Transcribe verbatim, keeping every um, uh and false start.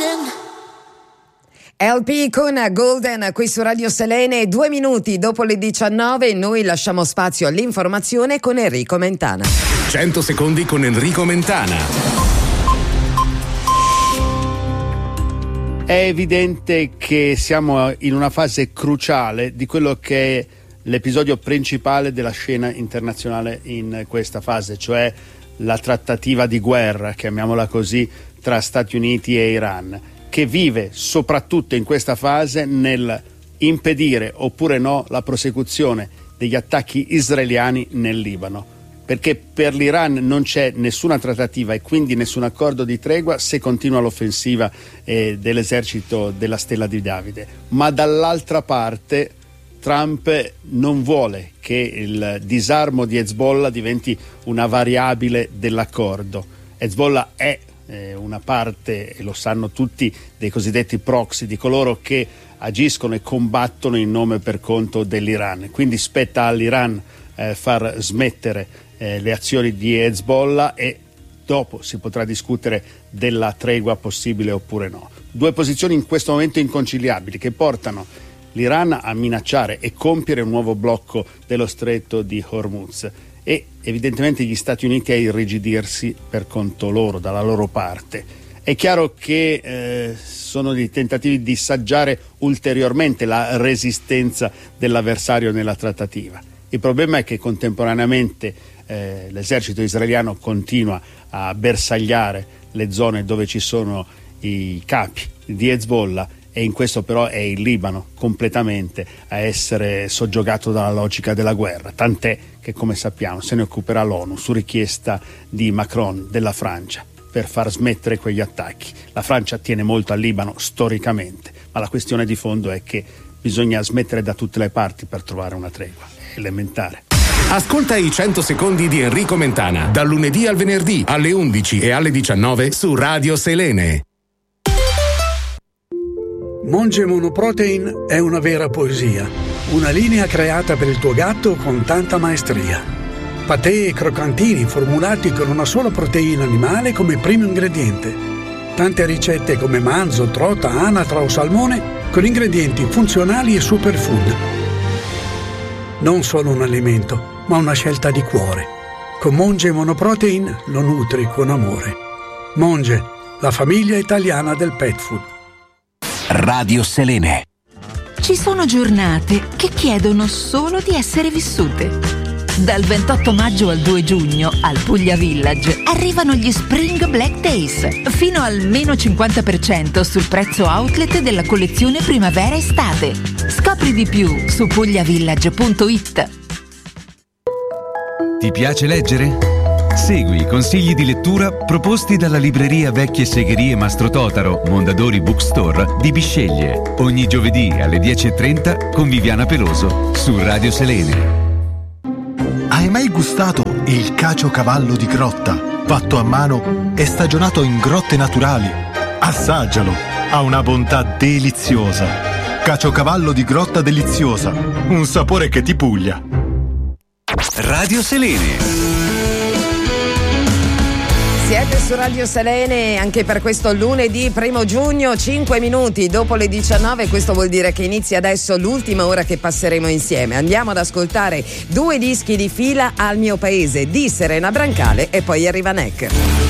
L P con Golden qui su Radio Selene. Due minuti dopo le diciannove noi lasciamo spazio all'informazione con Enrico Mentana. cento secondi con Enrico Mentana. È evidente che siamo in una fase cruciale di quello che è l'episodio principale della scena internazionale in questa fase, cioè la trattativa di guerra, chiamiamola così, tra Stati Uniti e Iran, che vive soprattutto in questa fase nel impedire oppure no la prosecuzione degli attacchi israeliani nel Libano, perché per l'Iran non c'è nessuna trattativa e quindi nessun accordo di tregua se continua l'offensiva eh, dell'esercito della Stella di Davide. Ma dall'altra parte Trump non vuole che il disarmo di Hezbollah diventi una variabile dell'accordo. Hezbollah è eh, una parte, e lo sanno tutti, dei cosiddetti proxy, di coloro che agiscono e combattono in nome e per conto dell'Iran. Quindi spetta all'Iran eh, far smettere eh, le azioni di Hezbollah e dopo si potrà discutere della tregua possibile oppure no. Due posizioni in questo momento inconciliabili che portano l'Iran a minacciare e compiere un nuovo blocco dello stretto di Hormuz e evidentemente gli Stati Uniti a irrigidirsi per conto loro, dalla loro parte. È chiaro che eh, sono dei tentativi di saggiare ulteriormente la resistenza dell'avversario nella trattativa. Il problema è che contemporaneamente eh, l'esercito israeliano continua a bersagliare le zone dove ci sono i capi di Hezbollah e in questo però è il Libano completamente a essere soggiogato dalla logica della guerra, tant'è che, come sappiamo, se ne occuperà l'ONU su richiesta di Macron della Francia per far smettere quegli attacchi. La Francia tiene molto al Libano storicamente, ma la questione di fondo è che bisogna smettere da tutte le parti per trovare una tregua, è elementare. Ascolta i cento secondi di Enrico Mentana dal lunedì al venerdì alle undici e alle diciannove su Radio Selene. Monge Monoprotein è una vera poesia, una linea creata per il tuo gatto con tanta maestria. Patè e croccantini formulati con una sola proteina animale come primo ingrediente. Tante ricette come manzo, trota, anatra o salmone con ingredienti funzionali e superfood. Non solo un alimento, ma una scelta di cuore. Con Monge Monoprotein lo nutri con amore. Monge, la famiglia italiana del pet food. Radio Selene. Ci sono giornate che chiedono solo di essere vissute. Dal ventotto maggio al due giugno al Puglia Village arrivano gli Spring Black Days, fino al meno cinquanta per cento sul prezzo outlet della collezione primavera-estate. Scopri di più su pugliavillage punto it. Ti piace leggere? Segui i consigli di lettura proposti dalla libreria Vecchie Segherie Mastro Totaro, Mondadori Bookstore di Bisceglie. Ogni giovedì alle dieci e trenta con Viviana Peloso su Radio Selene. Hai mai gustato il caciocavallo di grotta, fatto a mano e stagionato in grotte naturali? Assaggialo, ha una bontà deliziosa. Caciocavallo di grotta deliziosa, un sapore che ti puglia. Radio Selene. Siete su Radio Selene anche per questo lunedì primo giugno, cinque minuti dopo le diciannove. Questo vuol dire che inizia adesso l'ultima ora che passeremo insieme. Andiamo ad ascoltare due dischi di fila al mio paese di Serena Brancale e poi arriva Neck.